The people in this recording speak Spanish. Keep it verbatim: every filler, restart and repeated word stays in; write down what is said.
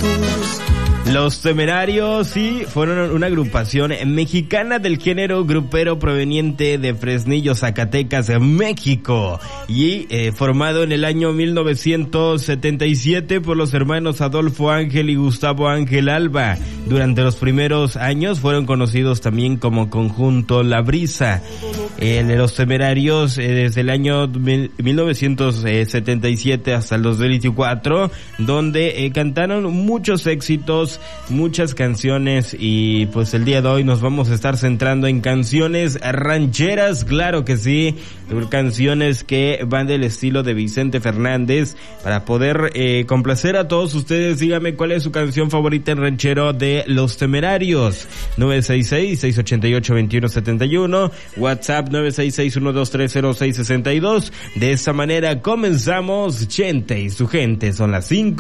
Los Temerarios, sí, fueron una agrupación mexicana del género grupero proveniente de Fresnillo, Zacatecas, México, y eh, formado en el año mil novecientos setenta y siete por los hermanos Adolfo Ángel y Gustavo Ángel Alba. Durante los primeros años fueron conocidos también como Conjunto La Brisa. Eh, los Temerarios, eh, desde el año mil novecientos setenta y siete hasta el dos mil veinticuatro, donde eh, cantaron muchos éxitos, muchas canciones, y pues el día de hoy nos vamos a estar centrando en canciones rancheras, claro que sí, canciones que van del estilo de Vicente Fernández, para poder eh, complacer a todos ustedes. Dígame cuál es su canción favorita en ranchero de Los Temerarios. nueve seis seis, seis ocho ocho, dos uno siete uno, WhatsApp nueve seis seis, uno dos tres cero seis seis dos. De esta manera comenzamos Chente y su gente. Son las cinco